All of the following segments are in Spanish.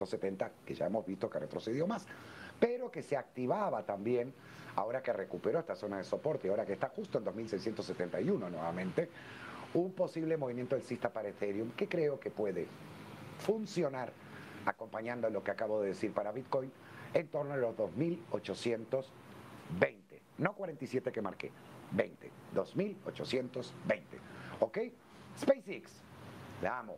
70, que ya hemos visto que retrocedió más, pero que se activaba también ahora que recuperó esta zona de soporte, ahora que está justo en 2671 nuevamente, un posible movimiento alcista para Ethereum que creo que puede funcionar acompañando lo que acabo de decir para Bitcoin en torno a los 2820, no 47 que marqué, 20, 2820, ¿ok? SpaceX, la amo.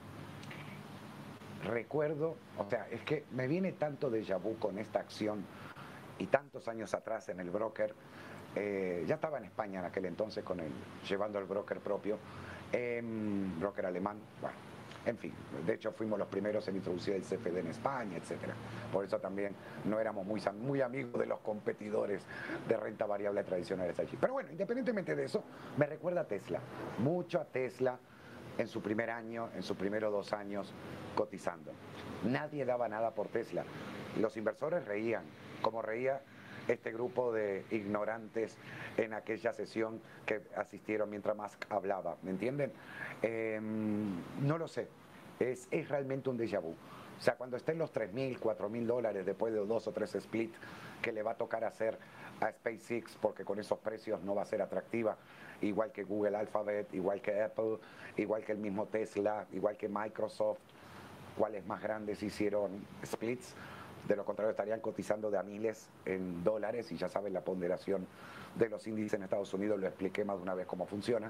Recuerdo, o sea, es que me viene tanto déjà vu con esta acción y tantos años atrás en el broker, ya estaba en España en aquel entonces llevando el broker propio, broker alemán, bueno, en fin, de hecho fuimos los primeros en introducir el CFD en España, etcétera. Por eso también no éramos muy amigos de los competidores de renta variable tradicionales allí. Pero bueno, independientemente de eso, me recuerda a Tesla, mucho a Tesla en su primer año, en sus primeros 2 años cotizando. Nadie daba nada por Tesla. Los inversores reían, como reía este grupo de ignorantes en aquella sesión que asistieron mientras Musk hablaba, ¿me entienden? No lo sé, es realmente un déjà vu. O sea, cuando estén los $3,000, $4,000 después de 2 o 3 splits que le va a tocar hacer a SpaceX, porque con esos precios no va a ser atractiva, igual que Google Alphabet, igual que Apple, igual que el mismo Tesla, igual que Microsoft, cuáles más grandes hicieron splits. De lo contrario estarían cotizando de a miles en dólares y ya saben la ponderación de los índices en Estados Unidos, lo expliqué más de una vez cómo funciona.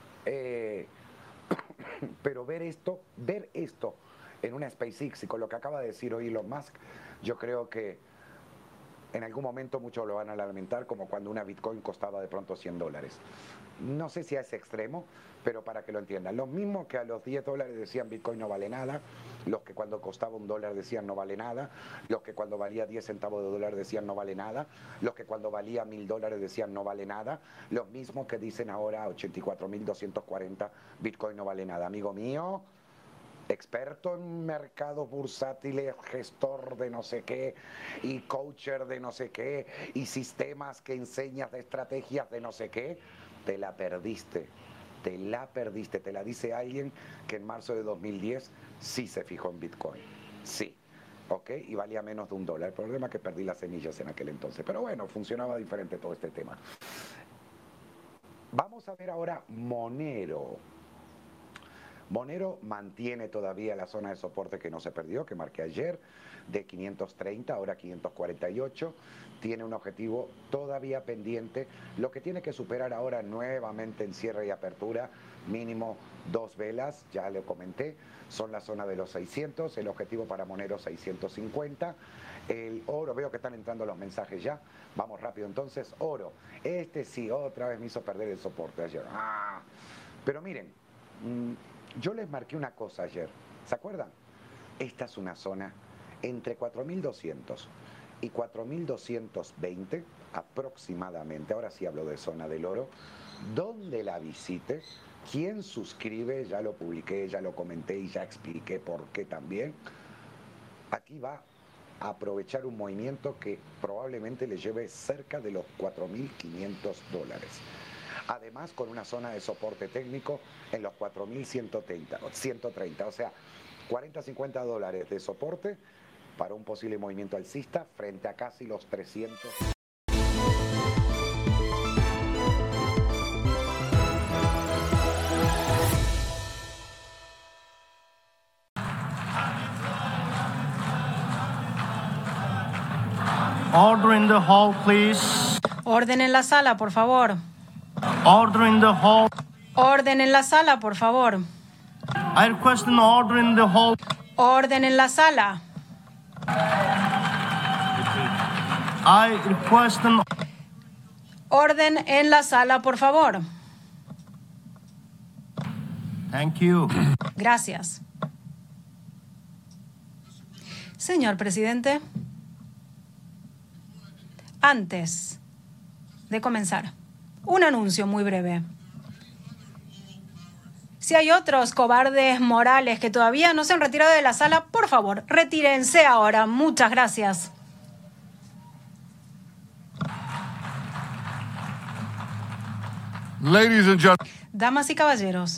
Pero ver esto en una SpaceX y con lo que acaba de decir hoy Elon Musk, yo creo que en algún momento muchos lo van a lamentar, como cuando una Bitcoin costaba de pronto $100. No sé si a ese extremo, pero para que lo entiendan. Los mismos que a los $10 decían Bitcoin no vale nada, los que cuando costaba $1 decían no vale nada, los que cuando valía 10 centavos de dólar decían no vale nada, los que cuando valía $1,000 decían no vale nada, los mismos que dicen ahora 84.240 Bitcoin no vale nada. Amigo mío, experto en mercados bursátiles, gestor de no sé qué, y coacher de no sé qué, y sistemas que enseñas de estrategias de no sé qué, te la perdiste, te la dice alguien que en marzo de 2010 sí se fijó en Bitcoin, sí, ¿ok? Y valía menos de $1. El problema es que perdí las semillas en aquel entonces, pero bueno, funcionaba diferente todo este tema. Vamos a ver ahora Monero. Monero mantiene todavía la zona de soporte que no se perdió, que marqué ayer, de 530, ahora 548. Tiene un objetivo todavía pendiente, lo que tiene que superar ahora nuevamente en cierre y apertura, mínimo 2 velas, ya le comenté, son la zona de los 600, el objetivo para Monero 650. El oro, veo que están entrando los mensajes ya, vamos rápido entonces. Oro, este sí, otra vez me hizo perder el soporte ayer. Pero miren, yo les marqué una cosa ayer, ¿se acuerdan? Esta es una zona entre 4.200 y 4.220 aproximadamente, ahora sí hablo de zona del oro, donde la visite, quien suscribe, ya lo publiqué, ya lo comenté y ya expliqué por qué también, aquí va a aprovechar un movimiento que probablemente le lleve cerca de los $4.500. Además con una zona de soporte técnico en los 4.130, o sea, $40-50 de soporte para un posible movimiento alcista frente a casi los 300. Order in the hall, please. Orden en la sala, por favor. Order in the hall. Orden en la sala, por favor. I request an order in the hall. Orden en la sala. I request an... Orden en la sala, por favor. Thank you. Gracias. Señor presidente, antes de comenzar, un anuncio muy breve. Si hay otros cobardes morales que todavía no se han retirado de la sala, por favor, retírense ahora. Muchas gracias. Ladies and gentlemen. Damas y caballeros.